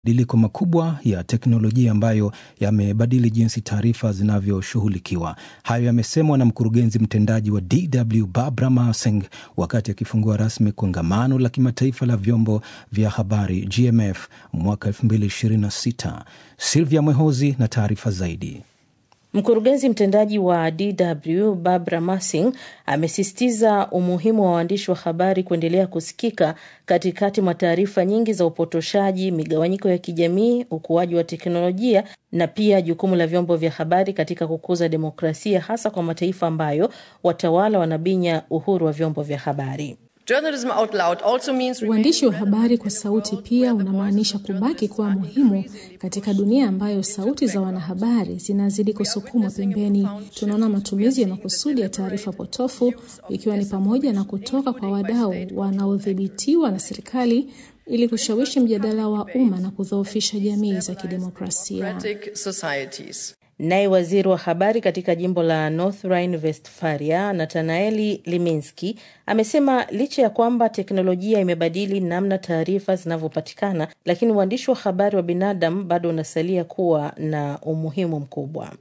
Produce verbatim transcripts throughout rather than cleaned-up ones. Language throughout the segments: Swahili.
mabadiliko makubwa ya teknolojia ambayo yamebadili jinsi taarifa zinavyoshughulikiwa. Hayo yamesemwa na mkurugenzi mtendaji wa D W Barbara Marsing wakati akifungua rasmi kongamano la kimataifa la vyombo vya habari G M F mwaka elfu mbili ishirini na sita. Silvia Mwehozi na taarifa zaidi. Mkurugenzi mtendaji wa D W Barbara Marsing amesisitiza umuhimu wa waandishi wa habari kuendelea kusikika katikati mwa taarifa nyingi za upotoshaji, migawanyiko ya kijamii, ukuaji wa teknolojia na pia jukumu la vyombo vya habari katika kukuza demokrasia, hasa kwa mataifa ambayo watawala wanabinya uhuru wa vyombo vya habari. Uandishi wa habari kwa sauti pia unamaanisha kubaki kuwa muhimu katika dunia ambayo sauti za wanahabari zinazidi kusukumwa pembeni. Tunaona matumizi ya makusudi ya taarifa potofu, ikiwa ni pamoja na kutoka kwa wadau wanaodhibitiwa na serikali ili kushawishi mjadala wa umma na kudhoofisha jamii za kidemokrasia. Naye waziri wa habari katika jimbo la North Rhine-Westphalia, Nathanaeli Liminski, amesema licha ya kwamba teknolojia imebadili namna taarifa zinavyopatikana, lakini uandishi wa habari wa binadamu bado unasalia kuwa na umuhimu mkubwa.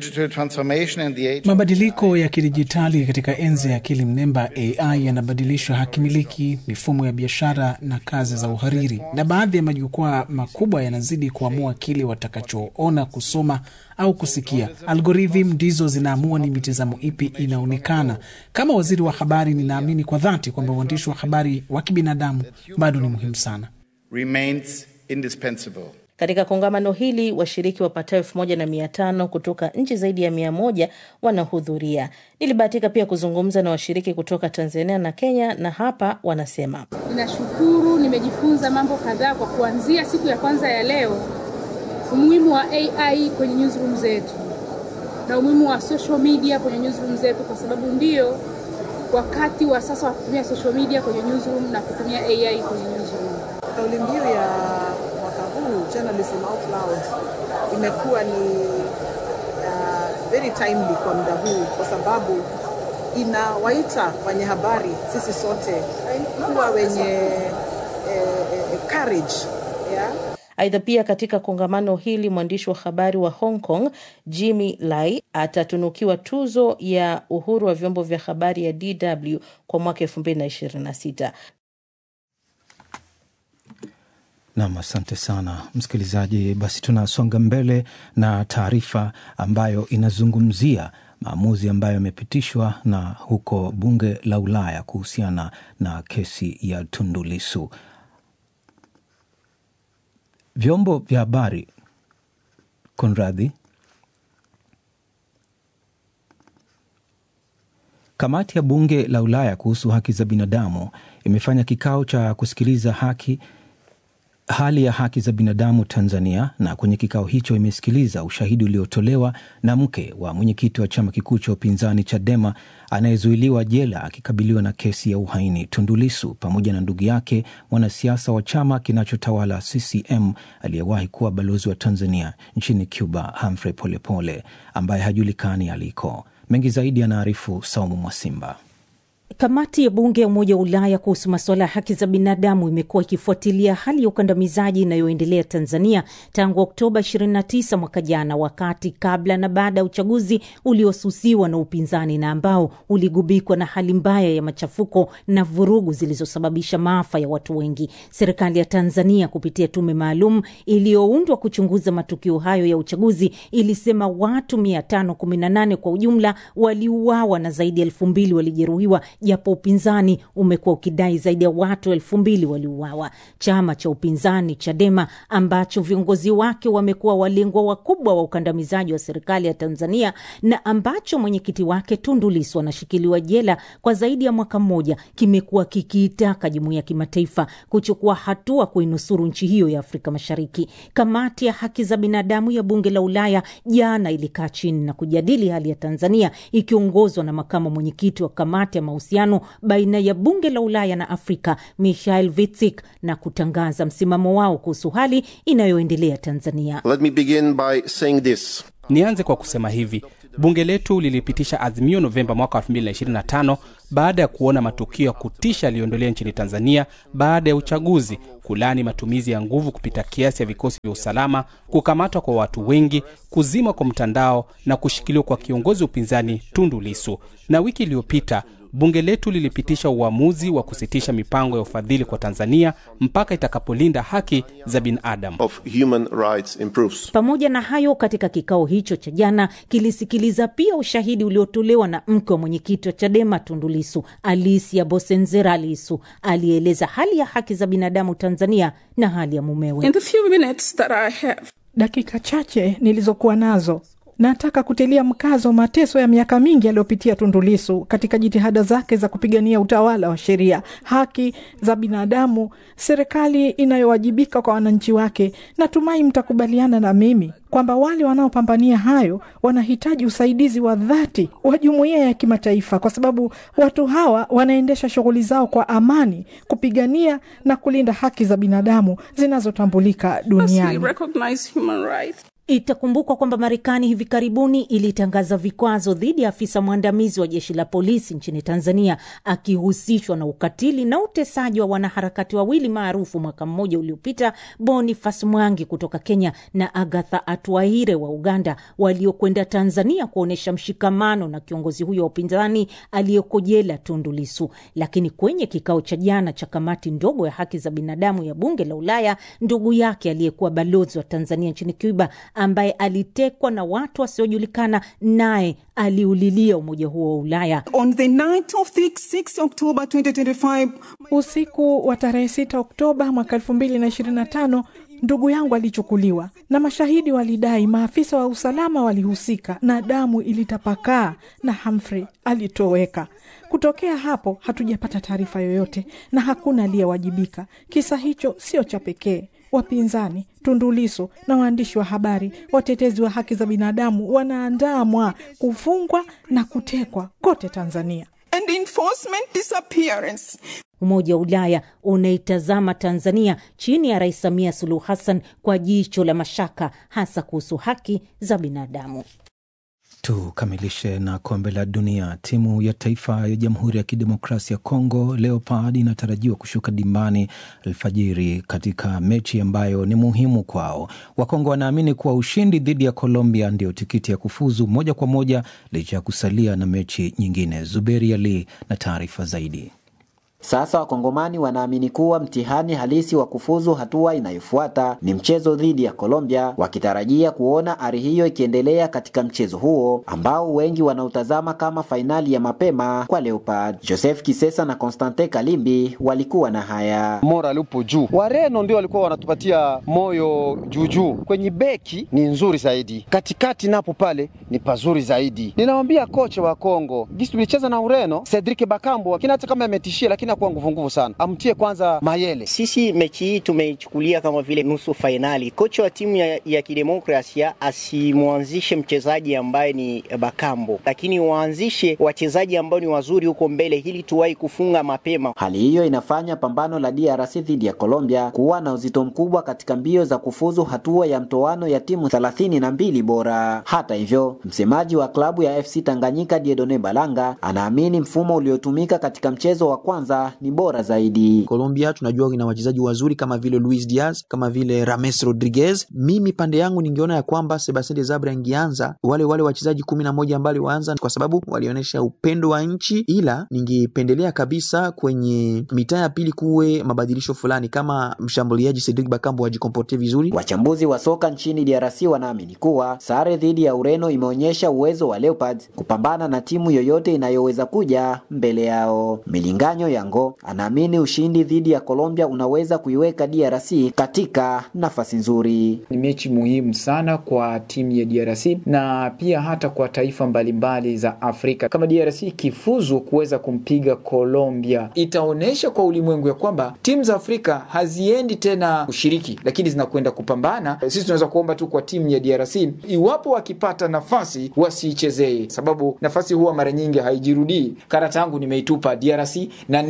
Mabadiliko ya kidijitali katika enzi ya akili mnemba A I yanabadilisha hakimiliki, mifumo ya biashara na kazi za uhariri, na baadhi ya majukwaa makubwa yanazidi kuamua kile watakachoona, kusoma au kusikia. Algorithm ndizo zinaamua ni mitazamo ipi inaonekana. Kama waziri wa habari, ninaamini kwa dhati kwamba uandishi wa habari wa kibinadamu bado ni muhimu sana. Remains indispensable. Katika kongamano hili washiriki wapatao elfu moja na mia tano kutoka nchi zaidi ya mia moja wanahudhuria. Nilibahatika pia kuzungumza na washiriki kutoka Tanzania na Kenya, na hapa wanasema: ninashukuru, nimejifunza mambo kadhaa kwa kuanzia siku ya kwanza ya leo. Umuhimu wa A I kwenye newsroom zetu na umuhimu wa social media kwenye newsroom zetu, kwa sababu ndio wakati wa sasa wa kutumia social media kwenye newsroom na kutumia A I kwenye newsroom. Kauli mbiu ya Journalism Out Loud imekuwa ni uh, very timely kwa muda huu, kwa sababu inawaita wenye habari sisi sote kuwa wenye eh, courage, yeah? Aidha pia katika kongamano hili mwandishi wa habari wa Hong Kong Jimmy Lai atatunukiwa tuzo ya uhuru wa vyombo vya habari ya D W kwa mwaka elfu mbili ishirini na sita. Naam, asante sana msikilizaji. Basi tunasonga mbele na taarifa ambayo inazungumzia maamuzi ambayo yamepitishwa na huko bunge la Ulaya kuhusiana na kesi ya Tundu Lissu. Vyombo vya habari Konradhi Kamati ya bunge la Ulaya kuhusu haki za binadamu imefanya kikao cha kusikiliza haki hali ya haki za binadamu Tanzania, na kwenye kikao hicho imesikiliza ushahidi uliotolewa na mke wa mwenyekiti wa chama kikuu cha upinzani Chadema anayezuiliwa jela akikabiliwa na kesi ya uhaini, Tundu Lissu, pamoja na ndugu yake mwanasiasa wa chama kinachotawala C C M aliyewahi kuwa balozi wa Tanzania nchini Cuba, Humphrey Polepole, ambaye hajulikani aliko. Mengi zaidi anaarifu Saumu Mwasimba. Kamati ya bunge ya Umoja wa Ulaya kuhusu masuala ya haki za binadamu imekuwa ikifuatilia hali ya ukandamizaji inayoendelea Tanzania tangu Oktoba ishirini na tisa mwaka jana, wakati kabla na baada ya uchaguzi uliosusiwa na upinzani na ambao uligubikwa na hali mbaya ya machafuko na vurugu zilizosababisha maafa ya watu wengi. Serikali ya Tanzania kupitia tume maalum iliyoundwa kuchunguza matukio hayo ya uchaguzi ilisema watu mia tano kumi na nane kwa ujumla waliuawa na zaidi ya elfu mbili walijeruhiwa, japo upinzani umekuwa ukidai zaidi ya watu elfu mbili waliuawa. Chama cha upinzani Chadema ambacho viongozi wake wamekuwa walengwa wakubwa wa ukandamizaji wa serikali ya Tanzania na ambacho mwenyekiti wake Tundu Lissu anashikiliwa jela kwa zaidi ya mwaka mmoja, kimekuwa kikiitaka jumuiya ya kimataifa kuchukua hatua kuinusuru nchi hiyo ya Afrika Mashariki. Kamati ya haki za binadamu ya bunge la Ulaya jana ilikaa chini na kujadili hali ya Tanzania ikiongozwa na makamu mwenyekiti wa kamati ya mahusiano baina ya bunge la Ulaya na Afrika, Michael Witzik, na kutangaza msimamo wao kuhusu hali inayoendelea Tanzania. Let me begin by saying this. Nianze kwa kusema hivi: Bunge letu lilipitisha azimio Novemba mwaka elfu mbili na ishirini na tano baada ya kuona matukio ya kutisha yaliyoendelea nchini Tanzania baada ya uchaguzi, kulani matumizi ya nguvu kupita kiasi ya vikosi vya usalama, kukamatwa kwa watu wengi, kuzima kwa mtandao na kushikiliwa kwa kiongozi upinzani Tundu Lissu. Na wiki iliyopita bunge letu lilipitisha uamuzi wa kusitisha mipango ya ufadhili kwa Tanzania mpaka itakapolinda haki za binadamu. Of human rights improves. Pamoja na hayo, katika kikao hicho cha jana kilisikiliza pia ushahidi uliotolewa na mke wa mwenyekiti wa Chadema Tundu Lissu, Alicia Bosenzera Lissu, alieleza hali ya haki za binadamu Tanzania na hali ya mumewe. In the few minutes that I have, dakika chache nilizokuwa nazo, nataka kutilia mkazo mateso ya miaka mingi aliyopitia Tundu Lissu katika jitihada zake za kupigania utawala wa sheria, haki za binadamu, serikali inayowajibika kwa wananchi wake. Natumai mtakubaliana na mimi kwamba wale wanaopambania hayo wanahitaji usaidizi wa dhati wa jumuiya ya kimataifa, kwa sababu watu hawa wanaendesha shughuli zao kwa amani, kupigania na kulinda haki za binadamu zinazotambulika duniani. Itakumbukwa kwamba Marekani hivi karibuni ilitangaza vikwazo dhidi ya afisa mwandamizi wa jeshi la polisi nchini Tanzania akihusishwa na ukatili na utesaji wa wanaharakati wawili maarufu mwaka mmoja uliopita, Boniface Mwangi kutoka Kenya na Agatha Atuaire wa Uganda, waliokwenda Tanzania kuonesha mshikamano na kiongozi huyo wa upinzani aliyeko jela Tundu Lissu. Lakini kwenye kikao cha jana cha kamati ndogo ya haki za binadamu ya bunge la Ulaya, ndugu yake aliyekuwa balozi wa Tanzania nchini Cuba ambaye alitekwa na watu wasiojulikana, naye aliulilia umoja huo wa Ulaya. On the night of the sixth of October twenty twenty-five, usiku wa tarehe sita Oktoba mwaka elfu mbili na ishirini na tano, ndugu yangu alichukuliwa na mashahidi walidai maafisa wa usalama walihusika na damu ilitapakaa na Humphrey alitoweka. Kutokea hapo hatujapata taarifa yoyote na hakuna aliyewajibika. Kisa hicho sio cha pekee. Wapinzani, Tundu Lissu na waandishi wa habari, watetezi wa haki za binadamu wanaandamwa, kufungwa na kutekwa kote Tanzania. And enforcement disappearance. Umoja wa Ulaya unaitazama Tanzania chini ya Rais Samia Suluhu Hassan kwa jicho la mashaka, hasa kuhusu haki za binadamu. Tukamilishe na kombe la dunia. Timu ya taifa ya Jamhuri ya Kidemokrasia ya Kongo Leopard inatarajiwa kushuka dimbani alfajiri katika mechi ambayo ni muhimu kwao. Wakongo wanaamini kuwa ushindi dhidi ya Colombia ndio tikiti ya kufuzu moja kwa moja licha ya kusalia na mechi nyingine. Zuberi Ali na taarifa zaidi. Sasa wakongomani wanaamini kuwa mtihani halisi wa kufuzu hatua inayofuata ni mchezo dhidi ya Colombia, wakitarajia kuona ari hiyo ikiendelea katika mchezo huo ambao wengi wanautazama kama fainali ya mapema kwa Leopard. Joseph Kisesa na Constantin Kalimbi walikuwa na haya. Moral upo juu. Wareno ndio walikuwa wanatupatia moyo juju. Kwenye beki ni nzuri zaidi. Katikati napo pale ni pazuri zaidi. Ninawaambia kocha wa Kongo, gisi tulicheza na Ureno, Cedric Bakambu, lakini hata kama ametishia lakini kwa nguvu nguvu sana. Amtie kwanza Mayele. Sisi mechi hii tumeichukulia kama vile nusu finali. Kocha wa timu ya, ya Kidemokrasia asimuanzishe mchezaji ambaye ni Bakambo, lakini waanzishe wachezaji ambao ni wazuri huko mbele ili tuwahi kufunga mapema. Hali hiyo inafanya pambano la D R C dhidi ya Colombia kuwa na uzito mkubwa katika mbio za kufuzu hatua ya mtoano ya timu thelathini na mbili bora. Hata hivyo, msemaji wa klabu ya F C Tanganyika Dieudonne Balanga anaamini mfumo uliotumika katika mchezo wa kwanza ni bora zaidi. Colombia tunajua ina wachezaji wazuri kama vile Luis Diaz, kama vile Rames Rodriguez. Mimi pande yangu ningeona ya kwamba Sebastien Desabre angeanza wale wale wachezaji kumi na moja ambao waanza kwa sababu walionyesha upendo wa nchi, ila ningependelea kabisa kwenye mitaa ya pili kuwe mabadilisho fulani kama mshambuliaji Cedric Bakambu ajikomporte vizuri. Wachambuzi wa soka nchini D R C wanaamini kuwa sare dhidi ya Ureno imeonyesha uwezo wa Leopards kupambana na timu yoyote inayoweza kuja mbele yao. Milinganyo yango anaamini ushindi dhidi ya Colombia unaweza kuiweka D R C katika nafasi nzuri. Ni mechi muhimu sana kwa timu ya D R C na pia hata kwa taifa mbalimbali za Afrika. Kama D R C kifuzu kuweza kumpiga Colombia, itaonesha kwa ulimwengu ya kwamba timu za Afrika haziendi tena kushiriki, lakini zinakwenda kupambana. Sisi tunaweza kuomba tu kwa timu ya D R C, iwapo wakipata nafasi wasiichezee, sababu nafasi huwa mara nyingi haijirudii. Karata yangu nimeitupa D R C na ni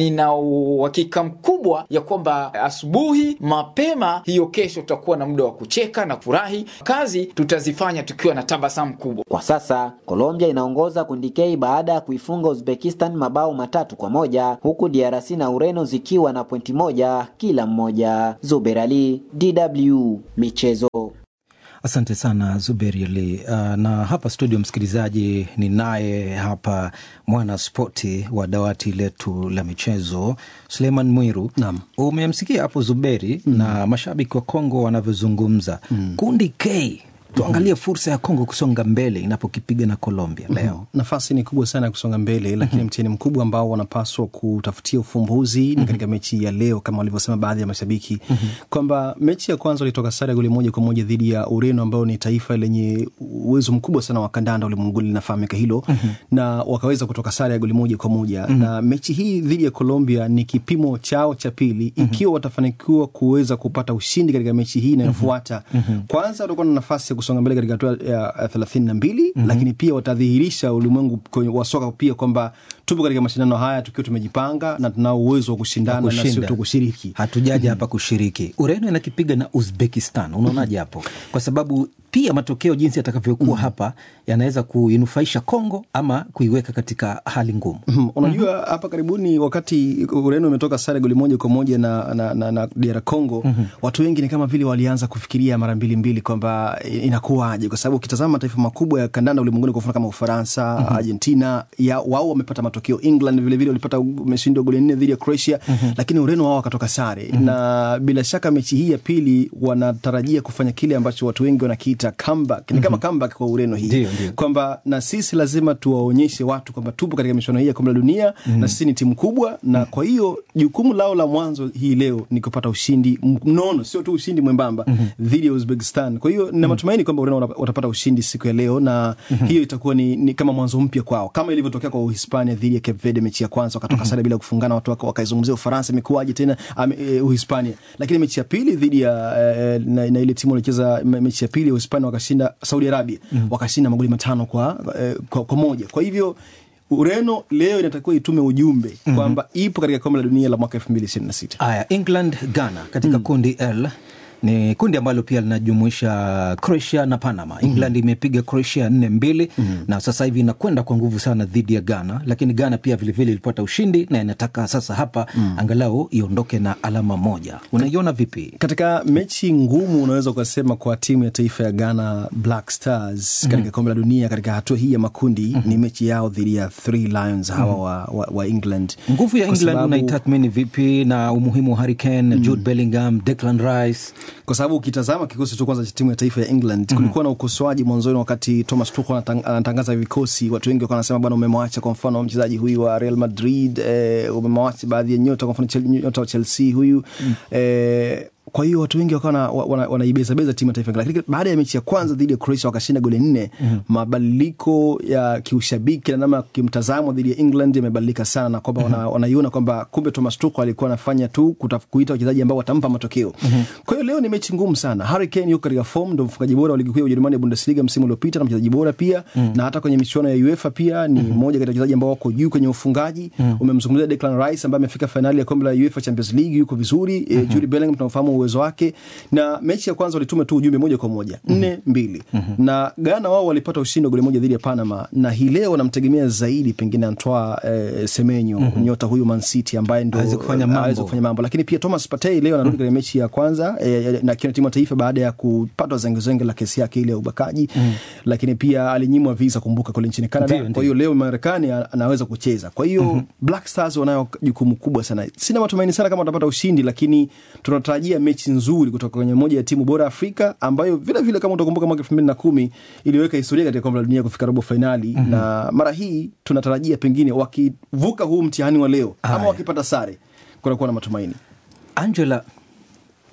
nina uhakika mkubwa ya kwamba asubuhi mapema hiyo kesho tutakuwa na muda wa kucheka na furahi. Kazi tutazifanya tukiwa na tabasamu kubwa. Kwa sasa Colombia inaongoza kundi K baada ya kuifunga Uzbekistan mabao matatu kwa moja, huku D R C na Ureno zikiwa na pointi moja kila mmoja. Zuber Ali, D W Michezo. Asante sana Zuberi Ali. Uh, na hapa studio msikilizaji, ni naye hapa mwana spoti wa dawati letu la michezo Suleiman Mwiru. Naam. Umemsikia hapo Zuberi mm. na mashabiki wa Kongo wanavyozungumza. Mm. Kundi K, tuangalie fursa ya Kongo kusonga mbele inapokipiga na Colombia leo. Mm-hmm. Nafasi ni kubwa sana kusonga mbele, lakini mm-hmm. mtihani mkubwa ambao wanapaswa kutafutia ufumbuzi mm-hmm. ni katika mechi ya leo, kama walivyosema baadhi ya mashabiki mm-hmm. kwamba mechi ya kwanza walitoka sare goli moja kwa moja dhidi ya Ureno, ambao ni taifa lenye uwezo mkubwa sana wa kandanda ulimwenguni, linafahamika hilo mm-hmm. na wakaweza kutoka sare ya goli moja kwa moja mm-hmm. na mechi hii dhidi ya Colombia ni kipimo chao cha pili mm-hmm. ikiwa watafanikiwa kuweza kupata ushindi katika mechi hii inayofuata mm-hmm. kwanza watakuwa na nafasi kusonga mbele katika hatua ya thelathini na mbili mm-hmm. lakini pia watadhihirisha ulimwengu wa soka pia kwamba tupo katika mashindano haya tukiwa tumejipanga na tunao uwezo wa kushindana na sio tu kushiriki. Hatujaja mm-hmm. hapa kushiriki. Ureno inakipiga na Uzbekistan. Unaonaje hapo? Kwa sababu pia matokeo jinsi yatakavyokuwa mm-hmm. hapa yanaweza kuinufaisha Kongo ama kuiweka katika hali ngumu. Mm-hmm. Unajua mm-hmm. hapa karibuni wakati Ureno imetoka sare goli moja kwa moja na na na, na D R Congo, mm-hmm. watu wengi ni kama vile walianza kufikiria mara mbili mbili kwamba inakuwaje, kwa sababu ukitazama mataifa makubwa ya kandanda ulimwenguni kwa mfano kama Ufaransa, mm-hmm. Argentina, ya wao wamepata matokeo. England vile vile walipata umeshindwa goli nne dhidi ya Croatia, mm-hmm. lakini Ureno wao wakatoka sare. Mm-hmm. Na bila shaka mechi hii ya pili wanatarajia kufanya kile ambacho watu wengi wanakiita comeback. Ni kama mm-hmm. comeback kwa Ureno hii. Dio, dio. Kwamba na sisi lazima tuwaonyeshe watu kwamba tupo katika michuano hii ya kombe la dunia, mm-hmm. na sisi ni timu kubwa, na kwa hiyo jukumu lao la mwanzo hii leo ni kupata ushindi mnono, sio tu ushindi mwembamba mm-hmm. dhidi ya Uzbekistan. Kwa hiyo nina matumaini kwamba Ureno watapata ushindi siku ya leo, na mm-hmm. hiyo itakuwa ni, ni kama mwanzo mpya kwao, kama ilivyotokea kwa Uhispania dhidi ya Cape Verde mechi ya kwanza wakatoka mm-hmm. sare bila kufungana, watu wakaizungumzia Ufaransa imekuaje tena um, uh, Uhispania. Lakini mechi ya pili dhidi ya uh, na, na ile timu ilicheza mechi ya pili ya Uhispania wakashinda Saudi Arabia, mm-hmm. wakashinda magoli matano kwa, uh, kwa kwa moja. Kwa hivyo Ureno leo inatakiwa itume ujumbe mm-hmm. kwamba ipo katika kombe la dunia la mwaka elfu mbili ishirini na sita. Aya, England Ghana katika mm. kundi L ni kundi ambalo pia linajumuisha Croatia na Panama. England mm-hmm. imepiga Croatia nne mbili mm-hmm. na sasa hivi inakwenda kwa nguvu sana dhidi ya Ghana, lakini Ghana pia vile vile ilipata ushindi na inataka sasa hapa mm-hmm. angalau iondoke na alama moja. Unaiona vipi? Katika mechi ngumu unaweza kusema kwa timu ya taifa ya Ghana Black Stars mm-hmm. katika kombe la dunia katika hatua hii ya makundi mm-hmm. ni mechi yao dhidi ya Three Lions hawa mm-hmm. wa, wa, wa England. Nguvu ya England sababu... unaitathmini vipi, na umuhimu wa Harry Kane, mm-hmm. Jude Bellingham, Declan Rice? Kwa sababu ukitazama kikosi cha kwanza cha timu ya taifa ya England mm-hmm. kulikuwa na ukosoaji mwanzoni wakati Thomas Tuchel anatangaza vikosi. Watu wengi wanasema bwana, umemwacha kwa mfano mchezaji huyu wa Real Madrid, eh, umemwacha baadhi ya nyota, kwa mfano nyota wa Chelsea huyu mm-hmm. eh, kwa hiyo watu wengi wakawa wanaibeza beza timu ya taifa. Lakini baada ya mechi ya kwanza dhidi ya Croatia wakashinda goli nne, mm-hmm. mabadiliko ya kiushabiki na namna kimtazamo dhidi ya England yamebadilika sana, na kwamba mm-hmm. wanaiona kwamba kumbe Thomas Tuchel alikuwa anafanya tu kutafuta wachezaji ambao watampa matokeo. Mm-hmm. Kwa hiyo leo ni mechi ngumu sana. Harry Kane yuko katika form, ndio mfungaji bora wa ligi kuu ya Ujerumani ya Bundesliga msimu uliopita na mchezaji bora pia, mm-hmm. na hata kwenye michuano ya UEFA pia ni mm-hmm. mmoja kati ya wachezaji ambao wako juu kwenye ufungaji. Mm-hmm. Umemzungumzia Declan Rice ambaye amefika finali ya kombe la UEFA Champions League, yuko vizuri. Mm-hmm. E, Jude Bellingham tunafahamu uwezo wake, na mechi ya kwanza walituma tu ujumbe moja kwa moja nne mbili mm-hmm. na Ghana wao walipata ushindi wa goli moja dhidi ya Panama, na hii leo wanamtegemea zaidi pengine Antoine eh, Semenyo, mm-hmm. nyota huyu Man City ambaye ndio aweze kufanya mambo. kufanya mambo lakini pia Thomas Partey leo anarudi katika mechi ya kwanza eh, na kiona timu ya taifa baada ya kupatwa zengezenge la kesi yake ile ya ubakaji, mm-hmm. lakini pia alinyimwa visa, kumbuka, kule nchini Canada. Ndiyo, kwa hiyo leo Marekani anaweza kucheza. Kwa hiyo mm-hmm. Black Stars wanayo jukumu kubwa sana. Sina matumaini sana kama watapata ushindi, lakini tunatarajia mechi nzuri kutoka kwenye moja ya timu bora Afrika ambayo vile vile kama utakumbuka mwaka elfu mbili na kumi iliweka historia katika kombe la dunia kufika robo finali, mm-hmm. na mara hii tunatarajia pengine wakivuka huu mtihani wa leo, ama wakipata sare kuna kuwa na matumaini. Angela,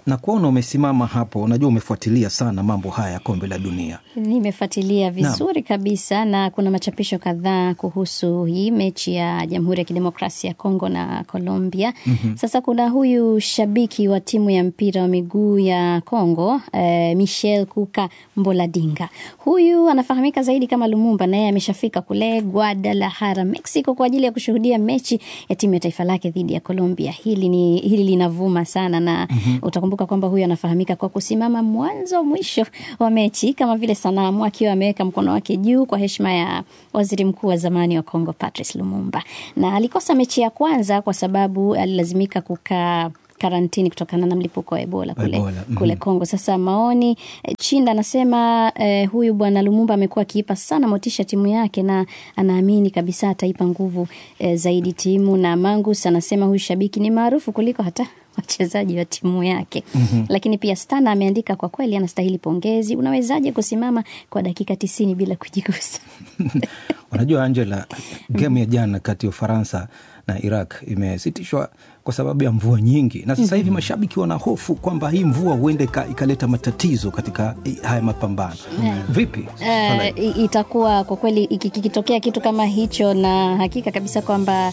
Na kuona umesimama hapo, unajua umefuatilia sana mambo haya ya kombe la dunia. Nimefuatilia vizuri na kabisa, na kuna machapisho kadhaa kuhusu hii mechi ya Jamhuri ya Kidemokrasia ya Kongo na Colombia. Mm-hmm. Sasa kuna huyu shabiki wa timu ya mpira wa miguu ya Kongo, eh, Michel Kuka Mboladinga. Huyu anafahamika zaidi kama Lumumba, na yeye ameshafika kule Guadalajara, Mexico kwa ajili ya kushuhudia mechi ya timu ya taifa lake dhidi ya Colombia. Hili ni hili linavuma sana, na mm-hmm. utakumbuka kwamba huyu anafahamika kwa kusimama mwanzo mwisho wa mechi kama vile sanamu, akiwa ameweka mkono wake juu kwa heshima ya waziri mkuu wa zamani wa Kongo Patrice Lumumba. Na alikosa mechi ya kwanza kwa sababu alilazimika kukaa karantini kutokana na mlipuko wa Ebola kule, Ebola. Mm-hmm. kule Kongo. Sasa maoni Chinda anasema eh, huyu bwana Lumumba amekuwa akiipa sana motisha timu yake, na anaamini kabisa ataipa nguvu eh, zaidi timu. Na Mangus anasema huyu shabiki ni maarufu kuliko hata wachezaji wa timu yake. Mm-hmm. Lakini pia Stana ameandika, kwa kweli anastahili pongezi. Unawezaje kusimama kwa dakika tisini bila kujigusa? Unajua Angela, game ya jana kati ya Ufaransa na Iraq imesitishwa kwa sababu ya mvua nyingi, na sasa hivi mashabiki wana hofu kwamba hii mvua huenda ikaleta matatizo katika haya mapambano. Yeah. Vipi? Uh, itakuwa kwa kweli ikitokea kitu kama hicho, na hakika kabisa kwamba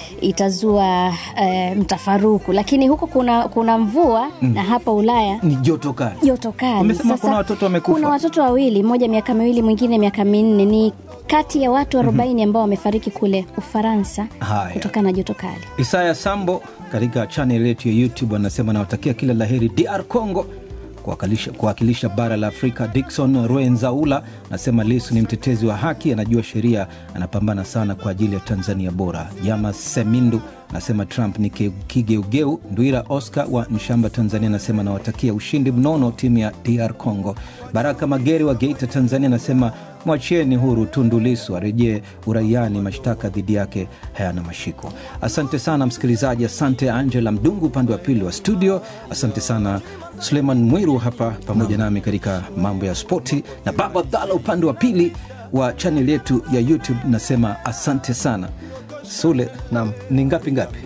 itazua uh, mtafaruku, lakini huko kuna kuna mvua. Mm. Na hapa Ulaya ni joto kali. Joto kali. Umesema kuna watoto wamekufa. Kuna watoto wawili, mmoja miaka miwili, mwingine miaka minne. Ni kati ya watu arobaini mm-hmm. ambao wamefariki kule Ufaransa kutokana na joto kali. Isaya Sambo katika channel yetu ya YouTube anasema nawatakia kila laheri D R Congo kuwakilisha, kuwakilisha bara la Afrika. Dickson Rwenzaula anasema Lissu ni mtetezi wa haki, anajua sheria, anapambana sana kwa ajili ya Tanzania bora. Jama Semindu anasema Trump ni kigeugeu. Ndwira Oscar wa Nshamba Tanzania anasema nawatakia ushindi mnono timu ya D R Congo. Baraka Mageri wa Geita Tanzania anasema mwachieni huru Tundu Lissu, arejee uraiani, mashtaka dhidi yake hayana mashiko. Asante sana msikilizaji, asante Angela Mdungu upande wa pili wa studio, asante sana Suleiman Mwiru hapa pamoja no. nami katika mambo ya spoti, na Baba Dhala upande wa pili wa channel yetu ya YouTube. Nasema asante sana Sule. Naam, ni ngapi ngapi?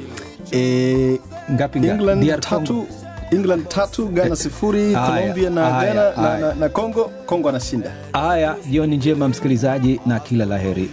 E, ngapi ngapi? England tatu, England tatu, Ghana sifuri, Colombia na aya, Ghana aya. na, na, na Kongo, Kongo anashinda. Haya, jioni njema msikilizaji na kila laheri.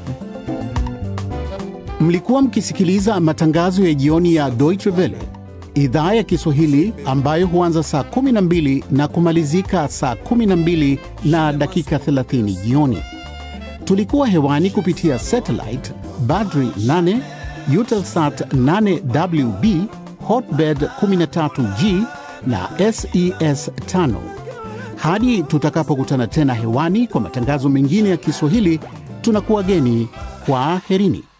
Mlikuwa mkisikiliza matangazo ya jioni ya Deutsche Welle, idhaa ya Kiswahili ambayo huanza saa kumi na mbili na kumalizika saa kumi na mbili na dakika thelathini jioni. Tulikuwa hewani kupitia satellite Badri nane, Eutelsat nane W B, Hotbird kumi na tatu G na S E S tano. Hadi tutakapokutana tena hewani kwa matangazo mengine ya Kiswahili, tunakuwageni kwa herini.